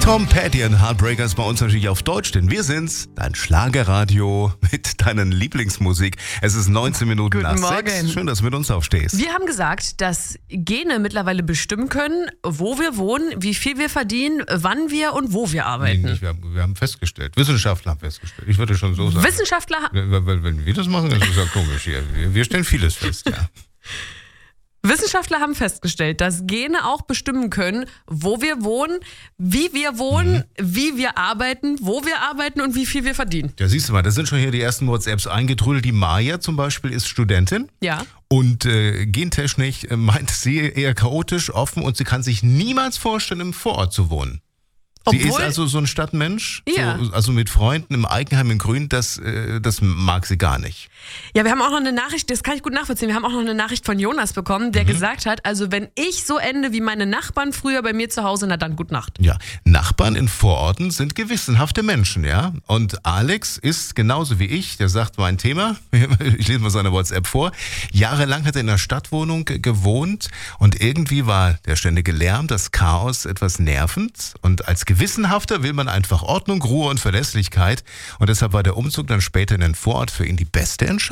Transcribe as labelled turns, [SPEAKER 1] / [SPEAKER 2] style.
[SPEAKER 1] Tom Petty und Heartbreakers bei uns natürlich auf Deutsch, denn wir sind's, dein Schlagerradio mit deiner Lieblingsmusik. Es ist 19 Minuten nach 6. Schön, dass du mit uns aufstehst.
[SPEAKER 2] Wir haben gesagt, dass Gene mittlerweile bestimmen können, wo wir wohnen, wie viel wir verdienen, wann wir und wo wir arbeiten.
[SPEAKER 1] Nee, wir haben festgestellt, Wissenschaftler haben festgestellt. Ich würde schon so sagen.
[SPEAKER 2] Wissenschaftler
[SPEAKER 1] Wenn wir das machen, ist es ja komisch hier. Wir stellen vieles fest, ja.
[SPEAKER 2] Wissenschaftler haben festgestellt, dass Gene auch bestimmen können, wo wir wohnen, wie wir arbeiten, wo wir arbeiten und wie viel wir verdienen.
[SPEAKER 1] Ja, siehst du mal, da sind schon hier die ersten WhatsApps eingetrudelt. Die Maya zum Beispiel ist Studentin.
[SPEAKER 2] Ja.
[SPEAKER 1] Und gentechnisch meint sie eher chaotisch, offen und sie kann sich niemals vorstellen, im Vorort zu wohnen. Sie ist also so ein Stadtmensch,
[SPEAKER 2] ja.
[SPEAKER 1] Also mit Freunden im Eigenheim in Grün, das mag sie gar nicht.
[SPEAKER 2] Ja, wir haben auch noch eine Nachricht, das kann ich gut nachvollziehen, wir haben auch noch eine Nachricht von Jonas bekommen, der gesagt hat, also wenn ich so ende wie meine Nachbarn früher bei mir zu Hause, na dann gute Nacht.
[SPEAKER 1] Ja, Nachbarn in Vororten sind gewissenhafte Menschen, ja. Und Alex ist genauso wie ich, der sagt, mein Thema, ich lese mal seine WhatsApp vor, jahrelang hat er in einer Stadtwohnung gewohnt und irgendwie war der ständige Lärm, das Chaos etwas nervend und als Gewissenhafter will man einfach Ordnung, Ruhe und Verlässlichkeit und deshalb war der Umzug dann später in den Vorort für ihn die beste Entscheidung.